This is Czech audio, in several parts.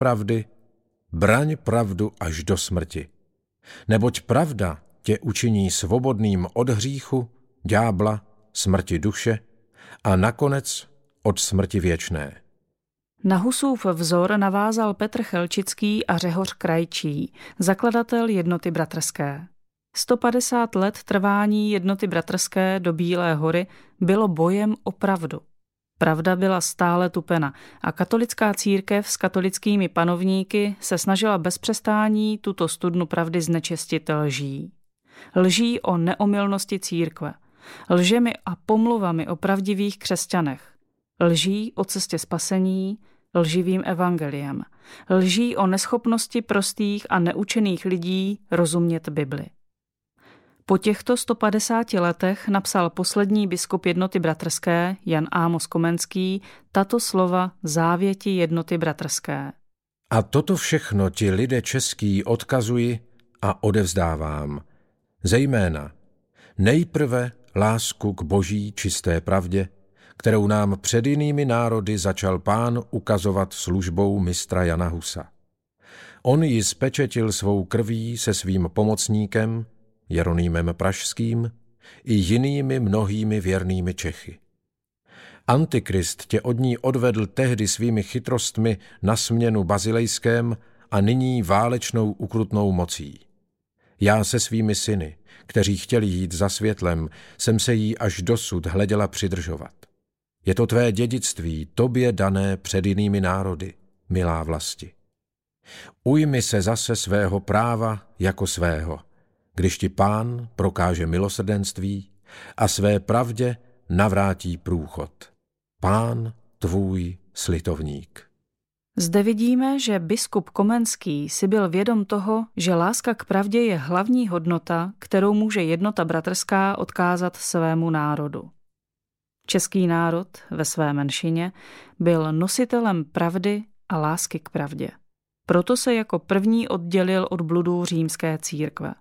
pravdy, braň pravdu až do smrti. Neboť pravda tě učiní svobodným od hříchu, ďábla, smrti duše a nakonec od smrti věčné. Na Husův vzor navázal Petr Chelčický a Řehoř Krajčí, zakladatel Jednoty bratrské. 150 let trvání Jednoty bratrské do Bílé hory bylo bojem o pravdu. Pravda byla stále tupena a katolická církev s katolickými panovníky se snažila bez přestání tuto studnu pravdy znečistit lží. Lží o neomylnosti církve, lžemi a pomluvami o pravdivých křesťanech, lží o cestě spasení, lživým evangeliem, lží o neschopnosti prostých a neučených lidí rozumět Bibli. Po těchto 150 letech napsal poslední biskup Jednoty bratrské, Jan Ámos Komenský, tato slova závěti Jednoty bratrské. A toto všechno ti lidé český odkazuji a odevzdávám. Zejména nejprve lásku k boží čisté pravdě, kterou nám před jinými národy začal Pán ukazovat službou mistra Jana Husa. On ji spečetil svou krví se svým pomocníkem, Jeronýmem Pražským, i jinými mnohými věrnými Čechy. Antikrist tě od ní odvedl tehdy svými chytrostmi na směnu bazilejském a nyní válečnou ukrutnou mocí. Já se svými syny, kteří chtěli jít za světlem, jsem se jí až dosud hleděla přidržovat. Je to tvé dědictví, tobě dané před jinými národy, milá vlasti. Ujmi se zase svého práva jako svého, když ti Pán prokáže milosrdenství a své pravdě navrátí průchod. Pán tvůj slitovník. Zde vidíme, že biskup Komenský si byl vědom toho, že láska k pravdě je hlavní hodnota, kterou může Jednota bratrská odkázat svému národu. Český národ ve své menšině byl nositelem pravdy a lásky k pravdě. Proto se jako první oddělil od bludů římské církve.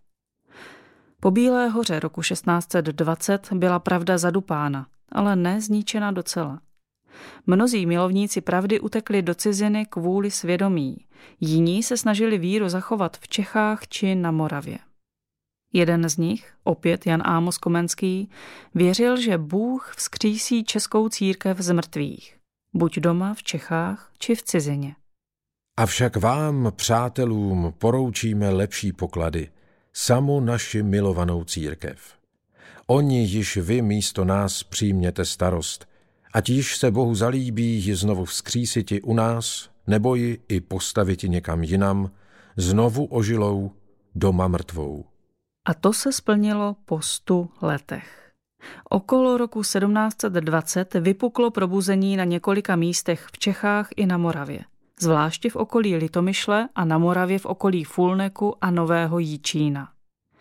Po Bílé hoře roku 1620 byla pravda zadupána, ale ne zničena docela. Mnozí milovníci pravdy utekli do ciziny kvůli svědomí, jiní se snažili víru zachovat v Čechách či na Moravě. Jeden z nich, opět Jan Ámos Komenský, věřil, že Bůh vzkřísí českou církev z mrtvých, buď doma v Čechách či v cizině. Avšak vám, přátelům, poroučíme lepší poklady, samu naši milovanou církev. Oni již vy místo nás přijměte starost, ať již se Bohu zalíbí ji znovu vzkřísiti u nás, nebo ji i postaviti někam jinam, znovu ožilou, doma mrtvou. A to se splnilo po 100 letech. Okolo roku 1720 vypuklo probuzení na několika místech v Čechách i na Moravě, zvláště v okolí Litomyšle a na Moravě v okolí Fulneku a Nového Jičína.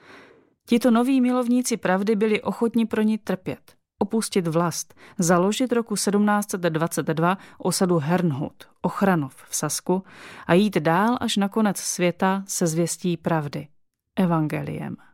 Tito noví milovníci pravdy byli ochotni pro ní trpět, opustit vlast, založit roku 1722 osadu Hernhut, Ochranov v Sasku a jít dál až na konec světa se zvěstí pravdy, evangeliem.